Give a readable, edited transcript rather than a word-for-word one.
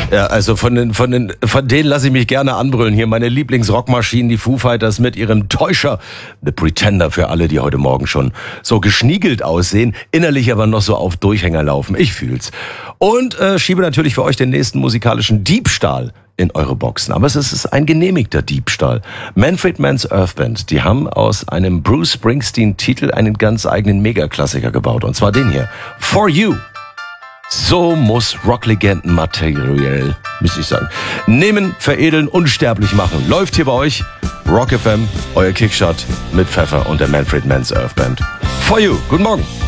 Ja, also von denen lasse ich mich gerne anbrüllen. Hier meine Lieblingsrockmaschinen, die Foo Fighters mit ihrem Täuscher. The Pretender für alle, die heute Morgen schon so geschniegelt aussehen, innerlich aber noch so auf Durchhänger laufen. Ich fühl's. Und schiebe natürlich für euch den nächsten musikalischen Diebstahl in eure Boxen. Aber es ist ein genehmigter Diebstahl. Manfred Mann's Earth Band, die haben aus einem Bruce Springsteen-Titel einen ganz eigenen Megaklassiker gebaut. Und zwar den hier. For You. So muss Rocklegenden-Material, muss ich sagen, nehmen, veredeln, unsterblich machen. Läuft hier bei euch Rock FM, euer Kickshot mit Pfeffer und der Manfred Mann's Earth Band. For You. Guten Morgen.